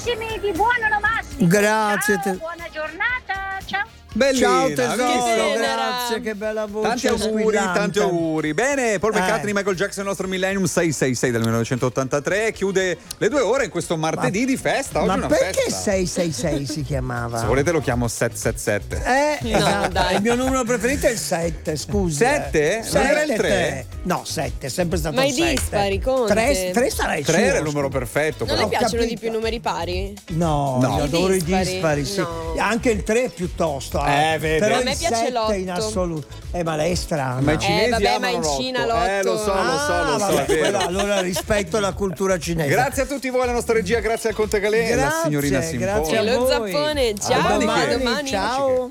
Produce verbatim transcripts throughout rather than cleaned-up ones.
carissimi, di buon onomastico. Grazie. Ciao, te... buona giornata. Ciao. Bellina, ciao tesoro, che grazie, che bella voce. Tanti auguri, squillante. tanti auguri. Bene, Paul McCartney, Eh. Michael Jackson, il nostro Millennium sei sei sei del millenovecentottantatré, chiude le due ore in questo martedì Ma- di festa. Oggi Ma è una perché festa. sei sei sei si chiamava? Se volete lo chiamo sette sette sette. Eh, No, esatto. dai. Il mio numero preferito è il sette, scusi. Sette? eh. Non era il Sette, tre? No, sette, è sempre stato Ma il i sette. dispari, Conte. Tre, tre sarà il tre suo. era il numero perfetto. Non però. le Ho piacciono capito. di più i numeri pari? No, No. io I adoro i dispari? dispari, sì. No. Anche il tre piuttosto. Eh, vedi. Però A il me piace sette l'otto. in assoluto. Eh, ma lei è strana. Ma i cinesi Eh, vabbè, ma amano in l'otto. Cina Eh, lo l'otto. so, lo so, lo Ah, so, vabbè, è vero. quello- allora rispetto la cultura cinese. Grazie a tutti voi, alla nostra regia, grazie al Conte Calè e alla Grazie, signorina Simponi. grazie a E lo voi. zappone, ciao, domani a che- domani. Ciao.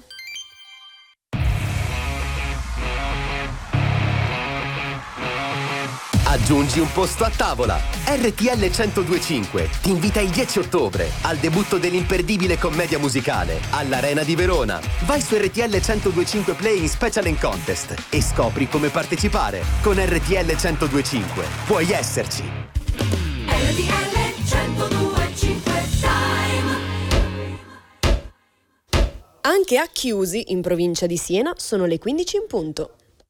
Aggiungi un posto a tavola. R T L centodue e cinque ti invita il dieci ottobre al debutto dell'imperdibile commedia musicale all'Arena di Verona. Vai su R T L centodue e cinque Play in Special and Contest e scopri come partecipare. Con R T L centodue e cinque puoi esserci. R T L centodue e cinque Time. Anche a Chiusi, in provincia di Siena, sono le quindici in punto.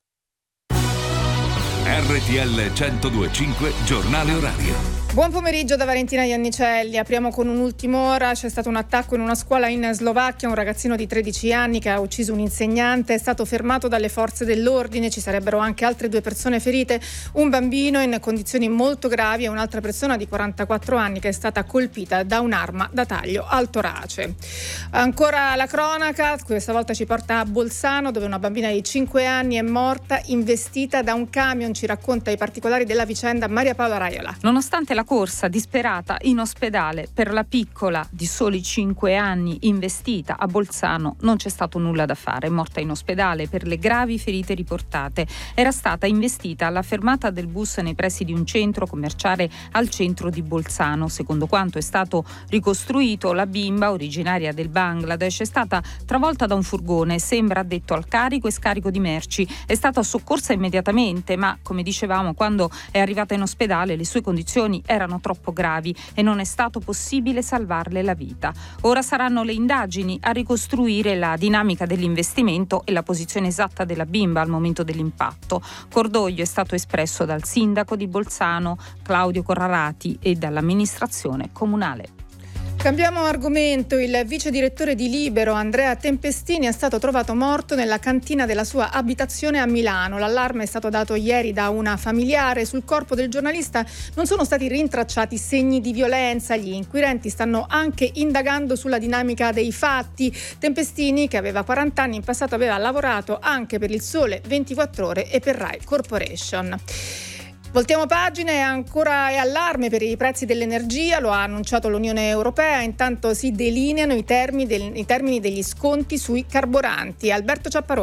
R T L centodue e cinque Giornale Orario. Buon pomeriggio da Valentina Iannicelli. Apriamo con un'ultima ora. C'è stato un attacco in una scuola in Slovacchia. Un ragazzino di tredici anni che ha ucciso un insegnante è stato fermato dalle forze dell'ordine. Ci sarebbero anche altre due persone ferite, un bambino in condizioni molto gravi e un'altra persona di quarantaquattro anni che è stata colpita da un'arma da taglio al torace. Ancora la cronaca, questa volta ci porta a Bolzano, dove una bambina di cinque anni è morta investita da un camion. Ci racconta i particolari della vicenda Maria Paola Raiola. Nonostante la corsa disperata in ospedale per la piccola di soli cinque anni investita a Bolzano, non c'è stato nulla da fare. È morta in ospedale per le gravi ferite riportate. Era stata investita alla fermata del bus nei pressi di un centro commerciale al centro di Bolzano. Secondo quanto è stato ricostruito, la bimba, originaria del Bangladesh, è stata travolta da un furgone, sembra addetto al carico e scarico di merci. È stata soccorsa immediatamente, ma come dicevamo, quando è arrivata in ospedale le sue condizioni erano troppo gravi e non è stato possibile salvarle la vita. Ora saranno le indagini a ricostruire la dinamica dell'investimento e la posizione esatta della bimba al momento dell'impatto. Cordoglio è stato espresso dal sindaco di Bolzano, Claudio Corrarati, e dall'amministrazione comunale. Cambiamo argomento. Il vice direttore di Libero, Andrea Tempestini, è stato trovato morto nella cantina della sua abitazione a Milano. L'allarme è stato dato ieri da una familiare. Sul corpo del giornalista non sono stati rintracciati segni di violenza. Gli inquirenti stanno anche indagando sulla dinamica dei fatti. Tempestini, che aveva quaranta anni, in passato aveva lavorato anche per il Sole ventiquattro Ore e per Rai Corporation. Voltiamo pagina. E ancora è allarme per i prezzi dell'energia, lo ha annunciato l'Unione Europea. Intanto si delineano i termini, del, i termini degli sconti sui carburanti. Alberto Ciapparoni.